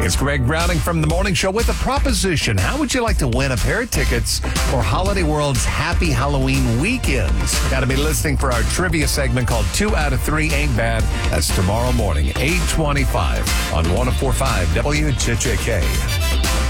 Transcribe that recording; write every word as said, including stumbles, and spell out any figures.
It's Greg Browning from The Morning Show with a proposition. How would you like to win a pair of tickets for Holiday World's Happy Halloween Weekends? Got to be listening for our trivia segment called Two Out of Three Ain't Bad. That's tomorrow morning, eight twenty-five on one oh four point five W J J K.